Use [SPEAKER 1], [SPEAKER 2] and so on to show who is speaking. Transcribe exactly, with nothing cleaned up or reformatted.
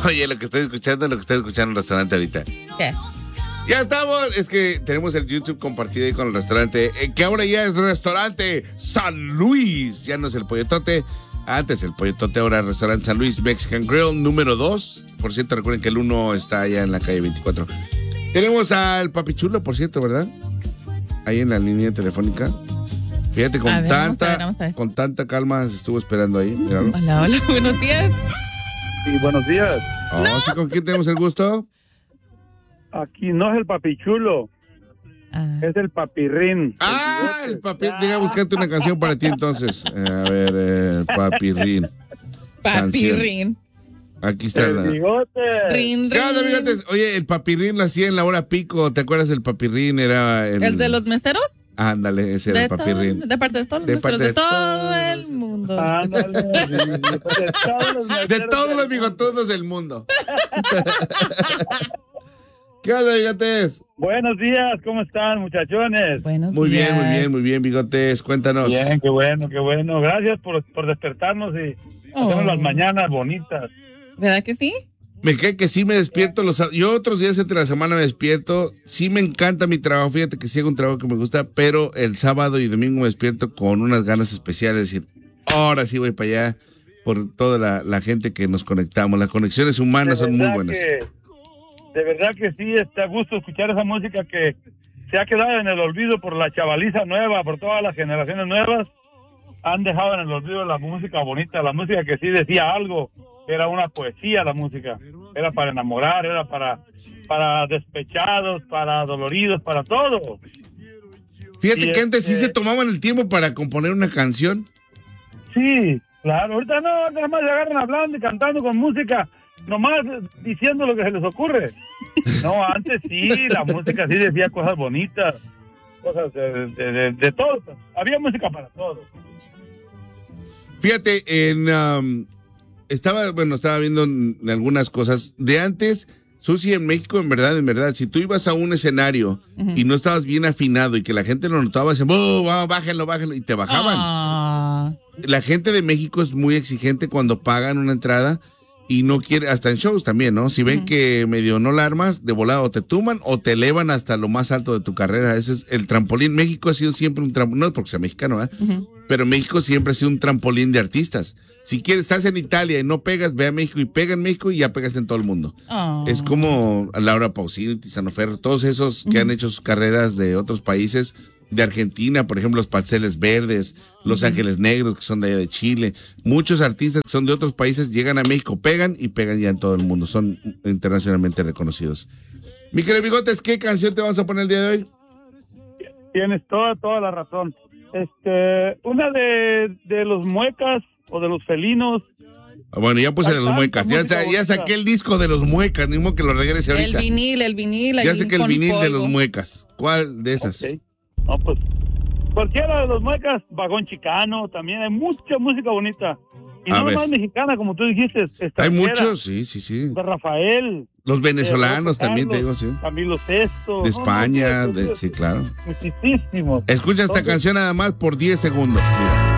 [SPEAKER 1] Oye, lo que estoy escuchando, lo que estoy escuchando en el restaurante ahorita.
[SPEAKER 2] ¿Qué?
[SPEAKER 1] Ya estamos, es que tenemos el YouTube compartido ahí con el restaurante, eh, que ahora ya es restaurante San Luis. Ya no es el Polletote, antes el Polletote, ahora restaurante San Luis Mexican Grill número dos. Por cierto, recuerden que el uno está allá en la calle veinticuatro. Tenemos al Papichulo, por cierto, ¿verdad? Ahí en la línea telefónica. Fíjate, con, ver, tanta, a ver, a ver. con tanta calma se estuvo esperando ahí. Míralo.
[SPEAKER 2] Hola, hola, buenos días.
[SPEAKER 3] Sí, buenos días.
[SPEAKER 1] Oh, no. ¿Sí, ¿con quién tenemos el gusto?
[SPEAKER 3] Aquí no es el Papichulo, ah. es el Papirrín.
[SPEAKER 1] Ah, el, el Papirrín. Llega a buscarte una canción para ti entonces. Eh, a ver, eh, Papirrín.
[SPEAKER 2] Papirrín.
[SPEAKER 1] Aquí está
[SPEAKER 3] el
[SPEAKER 1] la...
[SPEAKER 3] bigote.
[SPEAKER 2] Rin,
[SPEAKER 1] ¿Qué onda, bigotes? Oye, el Papirrín lo hacía en la hora pico. ¿Te acuerdas del Papirrín? Era el...
[SPEAKER 2] ¿El de los meseros?
[SPEAKER 1] Ándale, ese era el Papirrín.
[SPEAKER 2] Todo, de parte de todos los de meseros, de, de todo el mundo.
[SPEAKER 3] Ándale, de, de todos los meseros.
[SPEAKER 1] De todos los bigotudos del mundo. ¿Qué onda, bigotes?
[SPEAKER 3] Buenos días, ¿cómo están, muchachones?
[SPEAKER 2] Buenos
[SPEAKER 1] muy
[SPEAKER 2] días.
[SPEAKER 1] bien, muy bien, muy bien, bigotes. Cuéntanos.
[SPEAKER 3] Bien, qué bueno, qué bueno. Gracias por, por despertarnos y oh. hacernos las mañanas bonitas.
[SPEAKER 2] ¿Verdad que sí?
[SPEAKER 1] Me cae que sí me despierto. Los, yo otros días entre la semana me despierto. Sí me encanta mi trabajo. Fíjate que sí hago un trabajo que me gusta, pero el sábado y domingo me despierto con unas ganas especiales. Es decir, ahora sí voy para allá por toda la, la gente que nos conectamos. Las conexiones humanas son muy buenas.
[SPEAKER 3] Que, de verdad que sí, está a gusto escuchar esa música que se ha quedado en el olvido por la chavaliza nueva, por todas las generaciones nuevas. Han dejado en el olvido la música bonita, la música que sí decía algo. Era una poesía la música, era para enamorar, era para, para despechados, para doloridos, para todo.
[SPEAKER 1] Fíjate
[SPEAKER 3] y
[SPEAKER 1] que antes
[SPEAKER 3] este,
[SPEAKER 1] sí se tomaban el tiempo para componer una canción.
[SPEAKER 3] Sí, claro, ahorita no, nada más se agarran hablando y cantando con música, nomás diciendo lo que se les ocurre. No, antes sí, la música sí decía cosas bonitas, cosas de, de, de, de todo, había música para todo.
[SPEAKER 1] Fíjate, en... Um... Estaba, bueno, estaba viendo algunas cosas de antes. Susi, en México, en verdad, en verdad, si tú ibas a un escenario uh-huh. y no estabas bien afinado y que la gente lo notaba, decían, oh, oh, bájenlo, bájenlo, y te bajaban. Uh. La gente de México es muy exigente cuando pagan una entrada y no quiere, hasta en shows también, ¿no? Si ven uh-huh. que medio no la armas, de volada o te tumban o te elevan hasta lo más alto de tu carrera. Ese es el trampolín. México ha sido siempre un trampolín, no es porque sea mexicano, ¿eh? Uh-huh. Pero México siempre ha sido un trampolín de artistas. Si quieres, estás en Italia y no pegas, ve a México y pega en México y ya pegas en todo el mundo. Oh. Es como Laura Pausini, Tiziano Ferro, todos esos que uh-huh. han hecho sus carreras de otros países, de Argentina, por ejemplo, los Pasteles Verdes, Los uh-huh. Ángeles Negros, que son de allá de Chile. Muchos artistas que son de otros países llegan a México, pegan y pegan ya en todo el mundo. Son internacionalmente reconocidos. Mi querido Bigotes, ¿qué canción te vamos a poner el día de hoy?
[SPEAKER 3] Tienes toda, toda la razón. Este, una de, de los Muecas o de los Felinos.
[SPEAKER 1] Ah, bueno, ya puse de los Muecas. Ya, ya saqué el disco de los Muecas, ni modo que lo regrese ahorita.
[SPEAKER 2] El vinil, el vinil.
[SPEAKER 1] Ya sé que el vinil polvo. De los Muecas. ¿Cuál de esas?
[SPEAKER 3] Okay. No, pues cualquiera de los Muecas, Vagón Chicano, también hay mucha música bonita. Y a no más mexicana, como tú dijiste.
[SPEAKER 1] Hay muchos, sí, sí, sí.
[SPEAKER 3] De Rafael.
[SPEAKER 1] Los venezolanos también, te digo, sí.
[SPEAKER 3] Camilo Sesto.
[SPEAKER 1] De España, no, no, de, sí, claro.
[SPEAKER 3] Muchísimos.
[SPEAKER 1] Escucha esta Entonces, canción nada más por diez segundos, mira.